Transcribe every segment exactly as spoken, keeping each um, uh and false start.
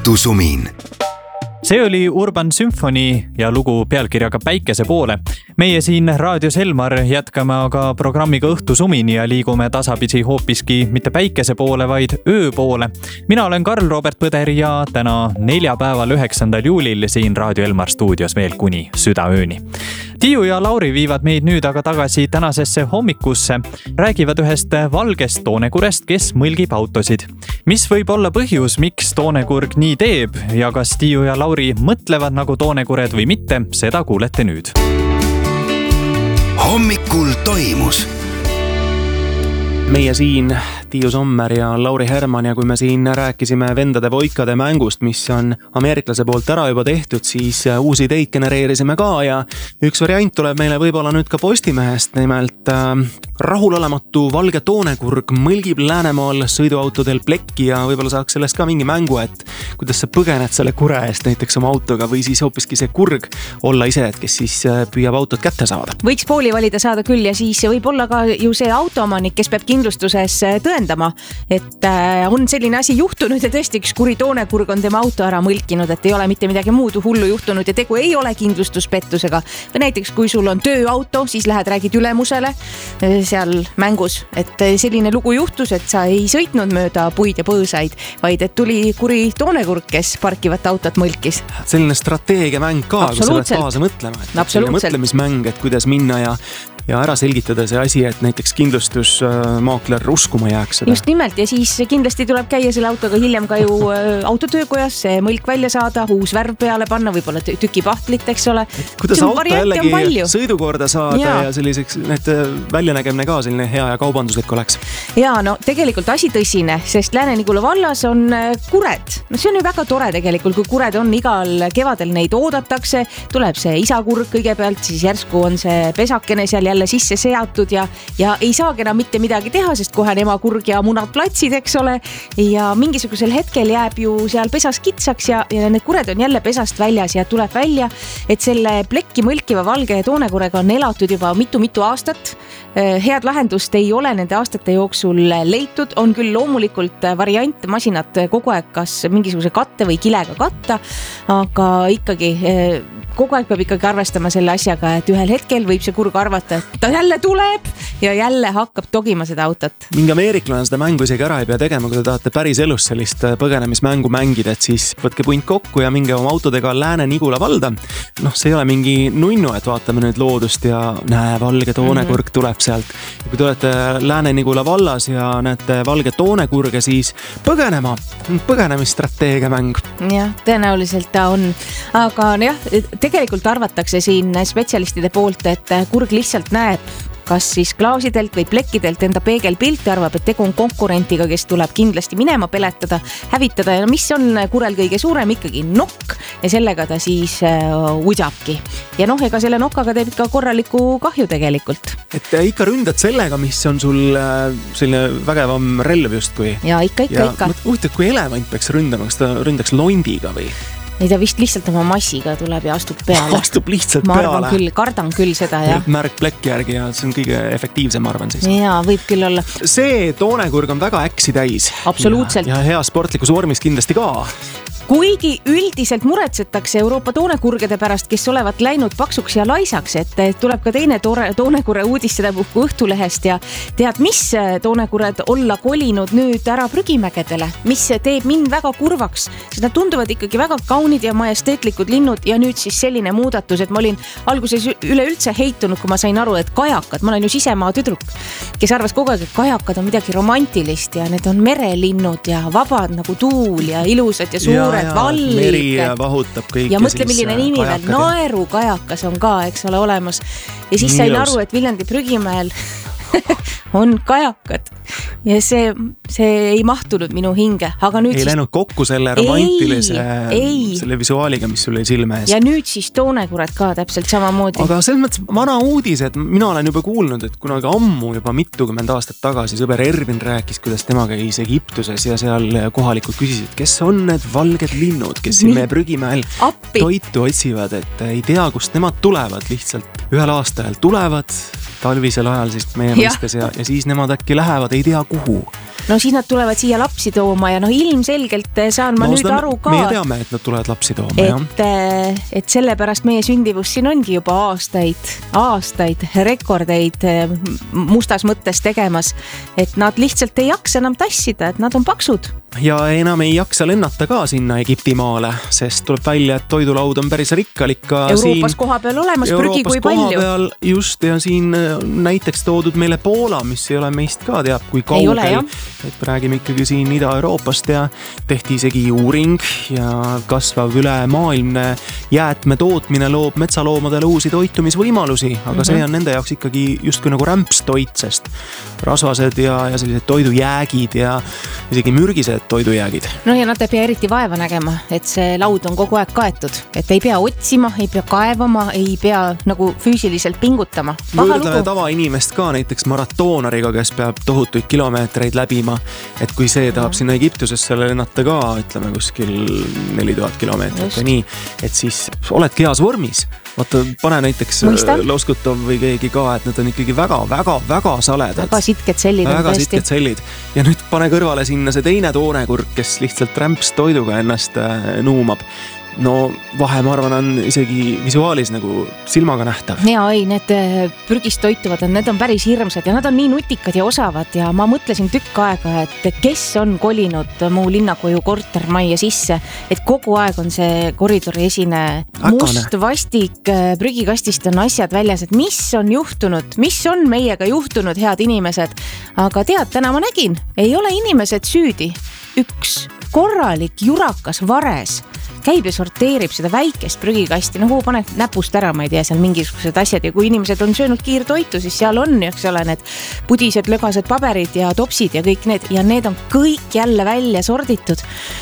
õhtusumin. See oli Urban Symphony ja lugu pealkirjaga Päikese poole. Meie siin raadios Elmar jätkame aga programmiga Õhtusumin ja liigume tasapisi hoopiski mitte päikese poole, vaid öö poole. Mina olen Karl-Robert Põder ja täna neljapäeval üheksandal juulil siin raadio Elmar stuudios veel kuni südaööni. Tiiu ja Lauri viivad meid nüüd aga tagasi tänasesse hommikusse. Räägivad ühest valgest toonekurest, kes mõlgib autosid. Mis võib olla põhjus, miks toonekurg nii teeb ja kas Tiiu ja Lauri mõtlevad nagu toonekured või mitte, seda kuulete nüüd. Hommikul toimus. Meie siin Tiiu Sommer ja Lauri Herman ja kui me siin rääkisime vendade voikade mängust, mis on ameeriklase poolt ära juba tehtud, siis uusi ideid genereerisime ka ja üks variant tuleb meile võib-olla nüüd ka Postimehest, nimelt äh, rahulolematu valge toonekurg mõlgib Läänemaal sõiduautodel plekki ja võib-olla saaks sellest ka mingi mängu, et kuidas sa põgened selle kure eest näiteks oma autoga või siis hoopiski see kurg olla ise, et kes siis püüab autot kätte saada. Võiks pooli valida saada küll ja siis võib olla ka ju see autoomanik, kes peab kindlustuses tõendama, et on selline asi juhtunud ja tõesti üks kuri toonekurg on tema auto ära mõlkinud, et ei ole mitte midagi muud hullu juhtunud ja tegu ei ole kindlustuspettusega. Või näiteks kui sul on tööauto, siis lähed räägid ülemusele seal mängus, et selline lugu juhtus, et sa ei sõitnud mööda puid ja põõsaid, vaid et tuli kuri toonekurg, kes parkivat autot mõlkis. Selline strateegiamäng ka, kui sa pead kaasa mõtlema, et selline mõtlemismäng, et kuidas minna ja ja ära selgitada see asi, et näiteks kindlustusmaakler uskuma jääks seda. Just nimelt ja siis kindlasti tuleb käia selle autoga hiljem ka ju autotöökojas, see mõlk välja saada, uus värv peale panna, võib-olla tüki pahtlit, eks ole. Kuidas auto jällegi sõidukorda saada ja, ja selliseks need väljanägemine ka selline hea ja kaubanduslik oleks. Ja no tegelikult asi tõsine, sest Lääne-Nigula vallas on kured. No see on ju väga tore tegelikult, kui kured on igal kevadel, neid oodatakse, tuleb see isakurg kõigepealt, siis järsku on see pesakene seal jälle sisse seatud ja, ja ei saagi enam mitte midagi teha, sest kohe on ema kurg ja munad platsid, eks ole. Ja mingisugusel hetkel jääb ju seal pesas kitsaks ja, ja need kured on jälle pesast väljas ja tuleb välja, et selle plekki mõlkiva valge toonekurega on elatud juba mitu-mitu aastat. Head lahendust ei ole nende aastate jooksul leitud, on küll loomulikult variant masinat kogu aeg kas mingisuguse katte või kilega katta, aga ikkagi kogu aeg peab ikkagi arvestama selle asjaga, et ühel hetkel võib see kurg arvata, et ta jälle tuleb ja jälle hakkab togima seda autot. Mingi ameeriklane seda mängu isegi ära ei pea tegema, kui te tahate päris elus sellist põgenemismängu mängida, et siis võtke punt kokku ja minge oma autodega Lääne-Nigula valda. Noh, see ei ole mingi nunnu, et vaatame nüüd loodust ja näe, valge toonekurg mm-hmm. tuleb sealt. Ja kui te olete Lääne-Nigula vallas ja näete valge toonekurge, siis põgenema, põgenemisstrateegia mäng. Jah, tõenäoliselt ta on. Aga jah, tegelikult arvatakse siin spetsialistide poolt, et kurg lihtsalt näeb kas siis klaasidelt või plekkidelt enda peegelpilt ja arvab, et tegu on konkurentiga, kes tuleb kindlasti minema peletada, hävitada ja mis on kurel kõige suurem ikkagi nokk ja sellega ta siis uh, udjabki. Ja noh, ega selle nokkaga teeb ikka korraliku kahju tegelikult. Et ikka ründad sellega, mis on sul uh, selline vägevam relv justkui. Ja ikka, ikka, ja ikka. Huvitav, kui elevant peaks ründama, kas ta ründaks londiga või? Ei ta vist lihtsalt oma massiga tuleb ja astub peale. Astub lihtsalt ma peale. Ma arvan küll, kardan küll seda, jah. Märk plekki järgi ja see on kõige efektiivsem, arvan siis. Jaa, võib küll olla. See toonekurg on väga äksi täis. Absoluutselt. Ja, ja hea sportlikus vormis kindlasti ka. Kuigi üldiselt muretsetakse Euroopa toonekurgede pärast, kes olevat läinud paksuks ja laisaks, et tuleb ka teine toore, toonekure uudis seda puhku Õhtulehest ja tead, mis toonekured olla kolinud nüüd ära prügimägedele, mis teeb mind väga kurvaks, sest nad tunduvad ikkagi väga kaunid ja majesteetlikud linnud ja nüüd siis selline muudatus, et ma olin alguses üleüldse heitunud, kui ma sain aru, et kajakad, ma olen ju sisemaa tüdruk, kes arvas kogu aeg, et kajakad on midagi romantilist ja need on merelinnud ja vabad nagu tuul ja ilusad ja suured. Ja, vallik. Meri vahutab kõik. Ja mõtle, milline nimi veel, naerukajakas on ka, eks ole, olemas. Ja siis sain aru, et Viljandi Prügimäel on kajakad ja see, see ei mahtunud minu hinge, aga nüüd ei siis... läinud kokku selle romantilise ei, ei. selle visuaaliga, mis sul oli silme ees. Ja nüüd siis toonekured ka täpselt samamoodi. Aga selles mõttes vana uudis, et mina olen juba kuulnud, et kunagi ammu juba mitukümmend aastat tagasi sõber Ervin rääkis, kuidas tema käis Egiptuses ja seal kohalikud küsisid, kes on need valged linnud, kes siin meie Prügimäel Appi. Toitu otsivad, et ei tea, kust nemad tulevad, lihtsalt ühel aastal tulevad talvisel ajal siis meie mõistes ja, ja siis nemad äkki lähevad, ei tea kuhu. no siis nad tulevad siia lapsi tooma ja noh, ilmselgelt saan ma no, nüüd aru ka. Meie teame, et nad tulevad lapsi tooma, et, jah. Et sellepärast meie sündivus siin ongi juba aastaid, aastaid, rekordeid mustas mõttes tegemas, et nad lihtsalt ei jaksa enam tassida, et nad on paksud. Ja enam ei jaksa lennata ka sinna Egiptimaale, sest tuleb välja, et toidulaud on päris rikkalik ka Euroopas siin, koha peal olemas, prügi kui palju. Peal, just, ja siin näiteks toodud meile Poola, mis ei ole meist ka teab kui kaugel, et räägime ikkagi siin Ida-Euroopast ja tehti isegi uuring ja kasvav ülemaailmne jäätme tootmine loob metsaloomadele uusi toitumisvõimalusi, aga mm-hmm. see on nende jaoks ikkagi justkui nagu rämpstoit, sest rasvased ja, ja sellised toidujäägid ja isegi mürgised toidujäägid. No ja nad ei pea eriti vaeva nägema, et see laud on kogu aeg kaetud, et ei pea otsima, ei pea kaevama, ei pea nagu füüsiliselt pingutama. Võrdleme tavainimest ka näiteks maratoonariga, kes peab tohutuid kilomeetreid läbima, et kui see tahab sinna Egiptusesse lennata ka, ütleme kuskil neli tuhat kilomeetrit ja nii, et siis oledki heas vormis. Vaata, pane näiteks Loskutov või keegi ka, et need on ikkagi väga, väga, väga saledad. Väga sitked sellid. Väga sitked sellid. Ja nüüd pane kõrvale sinna see teine toonekurk, kes lihtsalt rämps toiduga ennast nuumab. No vahe, ma arvan, on isegi visuaalis nagu silmaga nähtav. Ja ei, need prügist toituvad, need on päris hirmsad ja nad on nii nutikad ja osavad ja ma mõtlesin tükk aega, et kes on kolinud mu linnakoju kortermajja sisse, et kogu aeg on see koridori esine must vastik, prügikastist on asjad väljas, et mis on juhtunud, mis on meiega juhtunud, head inimesed. Aga tead, täna ma nägin, ei ole inimesed süüdi. Üks korralik jurakas vares käib ja sorteerib seda väikest prügikasti, nagu paned näpust ära, ma ei tea, seal mingisugused asjad ja kui inimesed on söönud kiirtoitu, siis seal on, eks ole, need pudised, lögased paberid ja topsid ja kõik need ja need on kõik jälle välja sorditud.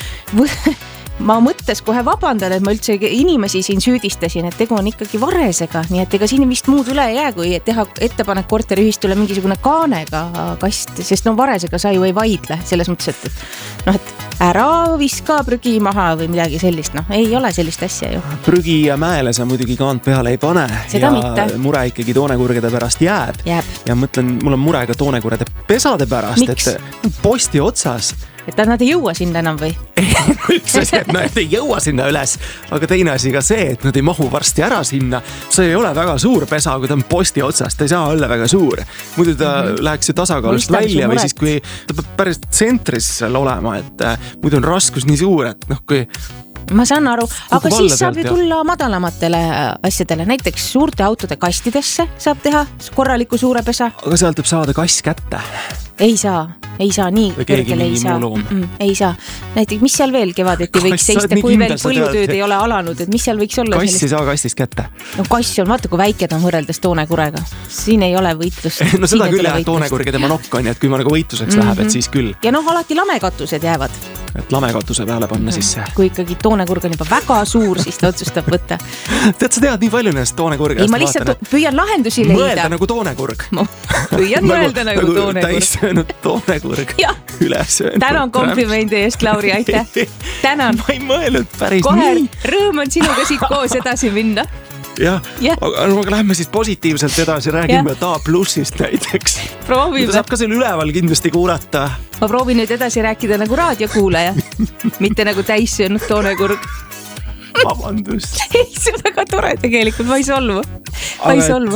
Ma mõttes kohe vabandan, et ma üldse inimesi siin süüdistasin, et tegu on ikkagi varesega, nii et ega siin vist muud üle ei jää, kui teha ettepanek korteriühistule mingisugune kaanega kast, sest no varesega sa ju ei vaidle selles mõttes, et noh, et ära viska prügi maha või midagi sellist, noh, ei ole sellist asja ju. Prügi ja mäele sa muidugi kaant peale ei pane. Seda ja mitte. Mure ikkagi toonekurgede pärast jääb. Jääb. Ja mõtlen, mul on mure ka toonekurgede pesade pärast, Miks? et posti otsas. Et nad ei jõua sinna enam või? Üks asi, et nad ei jõua sinna üles, aga teine asi ka see, et nad ei mahu varsti ära sinna. See ei ole väga suur pesa, kui ta on posti otsast, ta ei saa olla väga suur. Muidu ta mm-hmm. läheks ju tasakaalust välja või siis kui ta peab päris tsentris seal olema, et muidu on raskus nii suur, et noh, kui ma saan aru, aga siis saab ju tulla madalamatele asjadele, näiteks suurte autode kastidesse saab teha korraliku suure pesa. Aga sealt võib saada kass kätte. Ei saa, ei saa, nii kõrgele ei saa. Mm-mm, ei saa. Näiteks, mis seal veel kevadeti võiks seista, kui veel põllutööd ei ole alanud, et mis seal võiks olla? Kass ei saa kastist kätte. No kass on, vaata kui väike ta on võrreldes toonekurega. Siin ei ole võitlust. No seda küll jah, toonekurg ja tema nokk on, et kui ma nagu võitluseks mm-hmm. läheb, et siis küll. Ja noh, alati lamekatused jäävad. Et lamekatuse peale panna mm-hmm. sisse. Kui ikkagi toonekurg on juba väga suur, siis ta otsustab võtta. Tead, sa tead nii palju nendest toonekurgast. Ei, ma lihtsalt püüan lahendusi leida. Mõelda nagu toonekurg. Püüan mõelda nagu toonekurg. Toonekurg üles söönud. Tänan komplimendi eest, Lauri, aitäh. Tänan. Ma ei mõelnud päris Kohe, nii. Rõõm on sinuga siit koos edasi minna. Jah, ja. Aga, aga lähme siis positiivselt edasi, räägime ta plussist näiteks. Proovime. Ta saab ka seal üleval kindlasti kuulata. Ma proovin nüüd edasi rääkida nagu raadiokuulaja, mitte nagu täis söönud toonekurg. Vabandust. Ei, see on väga tore tegelikult, ma ei solvu. Ma ei solvu.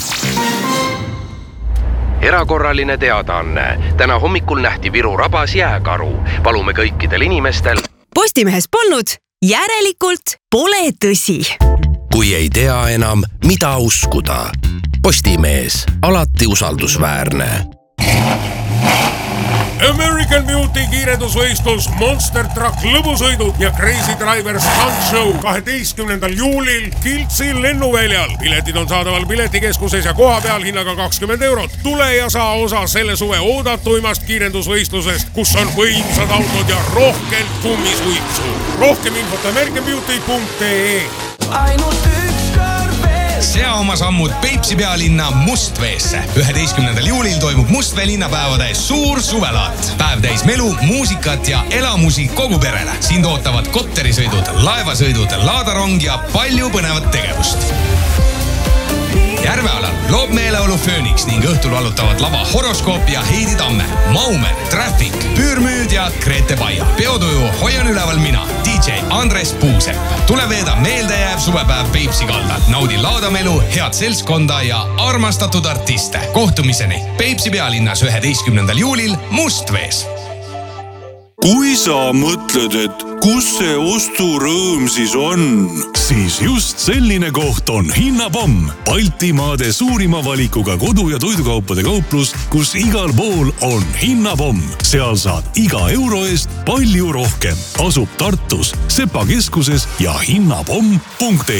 Erakorraline teadaanne. Täna hommikul nähti Viru rabas jääkaru. Palume kõikidel inimestel. Postimehes polnud, järelikult pole tõsi. Kui ei tea enam, mida uskuda. Postimees, alati usaldusväärne. American Beauty kiirendusvõistlus, Monster Truck lõbusõidud ja Crazy Driver Stunt Show kaheteistkümnendal juulil Kiltsi lennuväljal. Piletid on saadaval piletikeskuses ja koha peal hinnaga kakskümmend eurot. Tule ja saa osa selle suve oodatuimast kiirendusvõistlusest, kus on võimsad autod ja rohkelt kummisuitsu. Rohkem infot american beauty punkt ee. Ainult üks kord veel. Sea oma sammud Peipsi pealinna Mustveesse. üheteistkümnendal juulil toimub Mustvee linnapäevade suur suvelaat. Päev täis melu, muusikat ja elamusi kogu perele. Siin ootavad kopterisõidud, laevasõidud, laadarong ja palju põnevat tegevust. Järvealal loob meeleolu Phoenix ning õhtul valutavad lava Horoskoop ja Heidi Tamme, Maumer, Traffic, Püürmüüd ja Grete Baia. Peotuju hoian üleval mina, D J Andres Puusepp. Tule veeda meeldejääv suvepäev Peipsi kaldal. Naudi laadamelu, head seltskonda ja armastatud artiste. Kohtumiseni Peipsi pealinnas üheteistkümnendal juulil Mustvees. Kui sa mõtled, et kus see osturõõm siis on, siis just selline koht on Hinnapomm. Baltimaade suurima valikuga kodu- ja toidukaupade kauplus, kus igal pool on Hinnapomm. Seal saad iga euro eest palju rohkem. Asub Tartus, Sepa keskuses ja hinnapomm punkt ee.